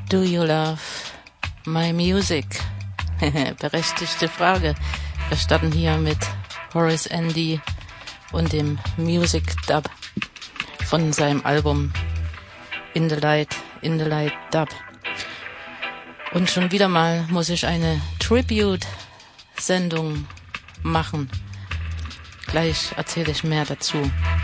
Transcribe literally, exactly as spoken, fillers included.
Do you love my music? Berechtigte Frage. Wir starten hier mit Horace Andy und dem Music Dub von seinem Album In the Light, In the Light Dub. Und schon wieder mal muss ich eine Tribute-Sendung machen. Gleich erzähle ich mehr dazu.